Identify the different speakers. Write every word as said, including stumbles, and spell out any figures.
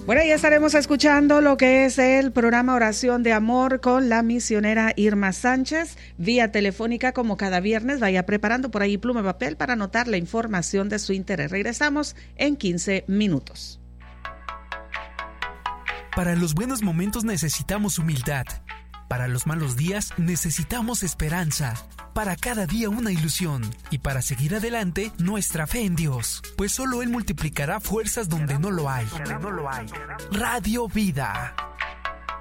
Speaker 1: Bueno, ya estaremos escuchando lo que es el programa Oración de Amor con la misionera Irma Sánchez, vía telefónica como cada viernes. Vaya preparando por ahí pluma y papel para anotar la información de su interés. Regresamos en quince minutos.
Speaker 2: Para los buenos momentos necesitamos humildad. Para los malos días necesitamos esperanza. Para cada día una ilusión. Y para seguir adelante, nuestra fe en Dios. Pues solo Él multiplicará fuerzas donde no lo hay. Radio Vida.